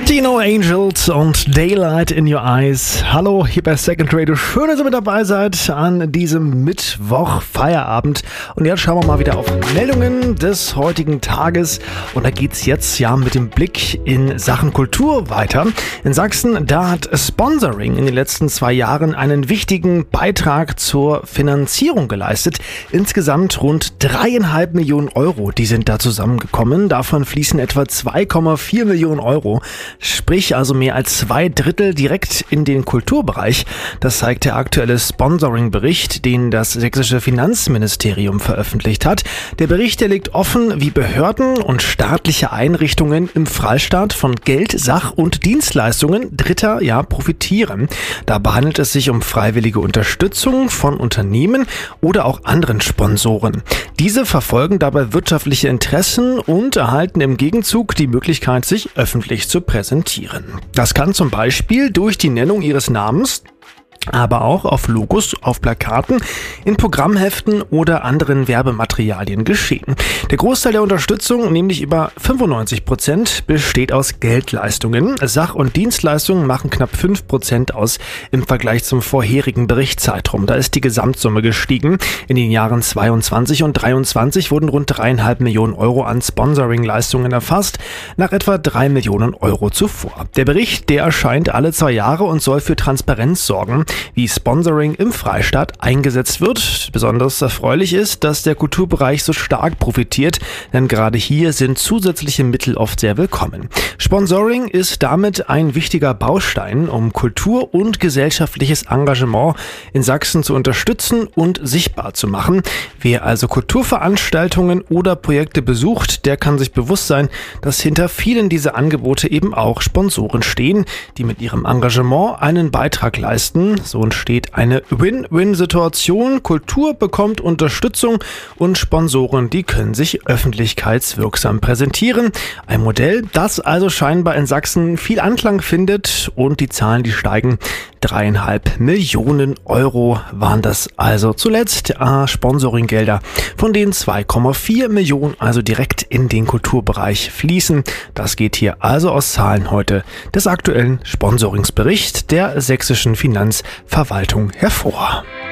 Dino Angels und Daylight in Your Eyes. Hallo, hier bei Second Radio. Schön, dass ihr mit dabei seid an diesem Mittwoch Feierabend. Und jetzt schauen wir mal wieder auf Meldungen des heutigen Tages. Und da geht's jetzt ja mit dem Blick in Sachen Kultur weiter. In Sachsen, da hat Sponsoring in den letzten 2 Jahren einen wichtigen Beitrag zur Finanzierung geleistet. Insgesamt rund 3,5 Millionen Euro, die sind da zusammengekommen. Davon fließen etwa 2,4 Millionen Euro. Sprich also mehr als 2/3 direkt in den Kulturbereich. Das zeigt der aktuelle Sponsoring-Bericht, den das sächsische Finanzministerium veröffentlicht hat. Der Bericht, der legt offen, wie Behörden und staatliche Einrichtungen im Freistaat von Geld-, Sach- und Dienstleistungen Dritter profitieren. Dabei handelt es sich um freiwillige Unterstützung von Unternehmen oder auch anderen Sponsoren. Diese verfolgen dabei wirtschaftliche Interessen und erhalten im Gegenzug die Möglichkeit, sich öffentlich zu präsentieren. Das kann zum Beispiel durch die Nennung ihres Namens, aber auch auf Logos, auf Plakaten, in Programmheften oder anderen Werbematerialien geschehen. Der Großteil der Unterstützung, nämlich über 95%, besteht aus Geldleistungen. Sach- und Dienstleistungen machen knapp 5% aus im Vergleich zum vorherigen Berichtszeitraum. Da ist die Gesamtsumme gestiegen. In den Jahren 22 und 23 wurden rund 3,5 Millionen Euro an Sponsoring-Leistungen erfasst, nach etwa 3 Millionen Euro zuvor. Der Bericht, der erscheint alle 2 Jahre und soll für Transparenz sorgen, wie Sponsoring im Freistaat eingesetzt wird. Besonders erfreulich ist, dass der Kulturbereich so stark profitiert, denn gerade hier sind zusätzliche Mittel oft sehr willkommen. Sponsoring ist damit ein wichtiger Baustein, um Kultur- und gesellschaftliches Engagement in Sachsen zu unterstützen und sichtbar zu machen. Wer also Kulturveranstaltungen oder Projekte besucht, der kann sich bewusst sein, dass hinter vielen dieser Angebote eben auch Sponsoren stehen, die mit ihrem Engagement einen Beitrag leisten. So entsteht eine Win-Win-Situation. Kultur bekommt Unterstützung und Sponsoren, die können sich öffentlichkeitswirksam präsentieren. Ein Modell, das also scheinbar in Sachsen viel Anklang findet, und die Zahlen, die steigen. 3,5 Millionen Euro waren das also zuletzt. Sponsoringgelder, von denen 2,4 Millionen also direkt in den Kulturbereich fließen. Das geht hier also aus Zahlen heute des aktuellen Sponsoringsberichts der sächsischen Finanzverwaltung hervor.